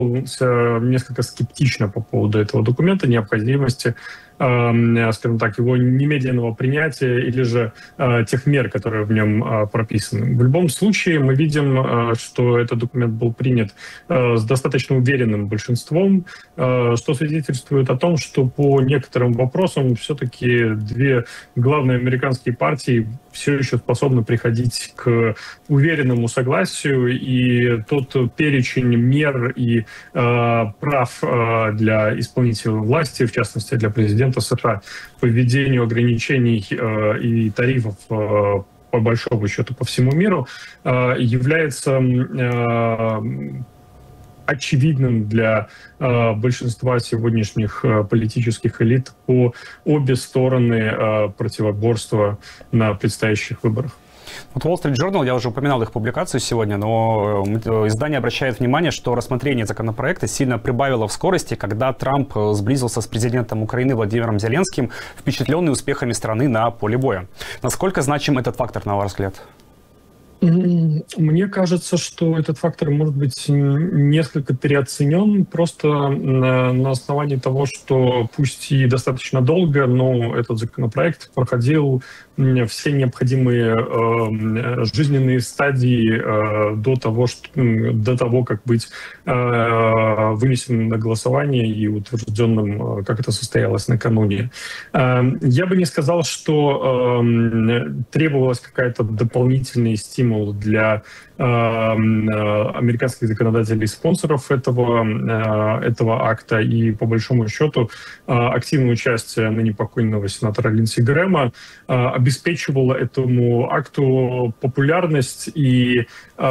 несколько скептично по поводу этого документа, необходимости, скажем так, его немедленного принятия или же тех мер, которые в нем прописаны. В любом случае мы видим, что этот документ был принят с достаточно уверенным большинством, что свидетельствует о том, что по некоторым вопросам все-таки две главные американские партии все еще способны приходить к уверенному согласию, и тот перечень мер и прав для исполнителей власти, в частности для президента США, по введению ограничений и тарифов по большому счету по всему миру, является очевидным для большинства сегодняшних политических элит по обе стороны противоборства на предстоящих выборах. Вот Wall Street Journal, я уже упоминал их публикацию сегодня, но издание обращает внимание, что рассмотрение законопроекта сильно прибавило в скорости, когда Трамп сблизился с президентом Украины Владимиром Зеленским, впечатленный успехами страны на поле боя. Насколько значим этот фактор, на ваш взгляд? Мне кажется, что этот фактор может быть несколько переоценен просто на основании того, что пусть и достаточно долго, но этот законопроект проходил все необходимые жизненные стадии до того, как быть вынесенным на голосование и утвержденным, как это состоялось накануне. Я бы не сказал, что требовалась какая-то дополнительный стимул для американских законодателей и спонсоров этого акта, и по большому счету активное участие ныне покойного сенатора Линдси Грэма обеспечивало этому акту популярность и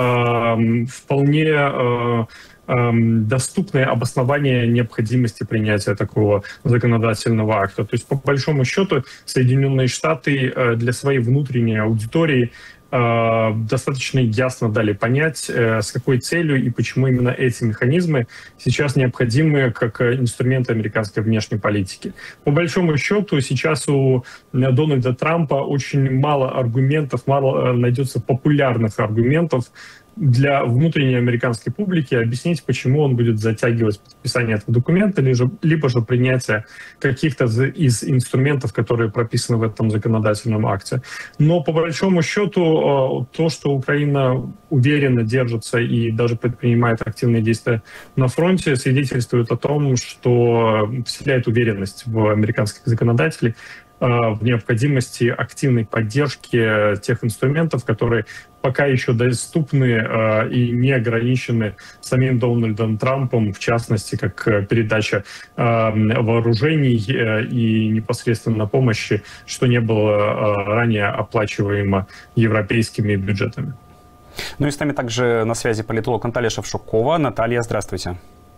вполне доступное обоснование необходимости принятия такого законодательного акта. То есть, по большому счету, Соединенные Штаты для своей внутренней аудитории достаточно ясно дали понять, с какой целью и почему именно эти механизмы сейчас необходимы как инструменты американской внешней политики. По большому счету, сейчас у Дональда Трампа очень мало аргументов, мало найдется популярных аргументов для внутренней американской публики объяснить, почему он будет затягивать подписание этого документа, либо же принятие каких-то из инструментов, которые прописаны в этом законодательном акте. Но по большому счету то, что Украина уверенно держится и даже предпринимает активные действия на фронте, свидетельствует о том, что вселяет уверенность в американских законодателей в необходимости активной поддержки тех инструментов, которые пока еще доступны и не ограничены самим Дональдом Трампом, в частности, как передача вооружений и непосредственно помощи, что не было ранее оплачиваемо европейскими бюджетами. Ну и с нами также на связи политолог Наталья Шевчукова. Наталья, здравствуйте.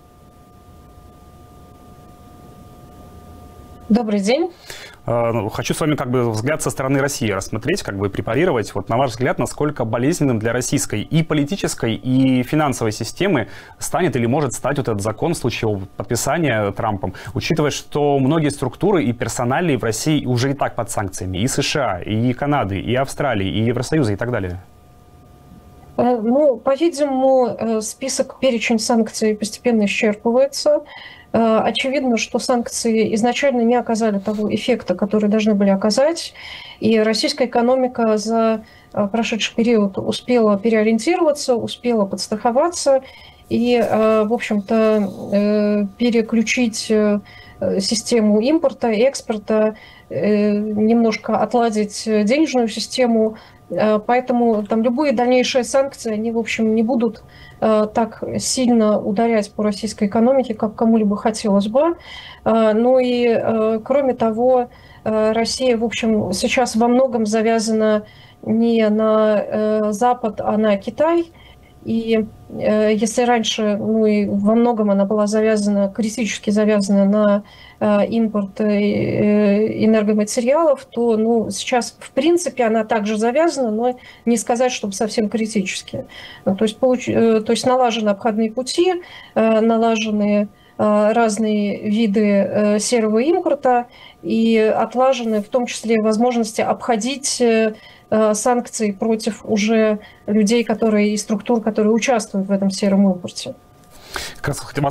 Добрый день. Хочу с вами взгляд со стороны России рассмотреть, препарировать. Вот на ваш взгляд, насколько болезненным для российской и политической, и финансовой системы станет или может стать вот этот закон в случае его подписания Трампом, учитывая, что многие структуры и персонали в России уже и так под санкциями, и США, и Канады, и Австралии, и Евросоюза, и так далее? Ну, по-видимому, перечень санкций постепенно исчерпывается. Очевидно, что санкции изначально не оказали того эффекта, который должны были оказать, и российская экономика за прошедший период успела переориентироваться, успела подстраховаться и, в общем-то, переключить систему импорта и экспорта, немножко отладить денежную систему. Поэтому любые дальнейшие санкции, они, в общем, не будут так сильно ударять по российской экономике, как кому-либо хотелось бы. Ну и, кроме того, Россия, в общем, сейчас во многом завязана не на Запад, а на Китай. И если раньше, и во многом она была критически завязана на импорт энергоматериалов, то сейчас, в принципе, она также завязана, но не сказать, чтобы совсем критически. То есть налажены обходные пути, налажены разные виды серого импорта и отлажены в том числе возможности обходить санкции против уже людей, и структур, которые участвуют в этом сером импорте. Как раз